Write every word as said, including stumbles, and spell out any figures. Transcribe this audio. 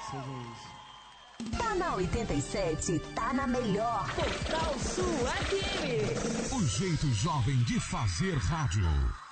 seja isso. Tá na oitenta e sete, tá na melhor. Portal Sul F M. O jeito jovem de fazer rádio.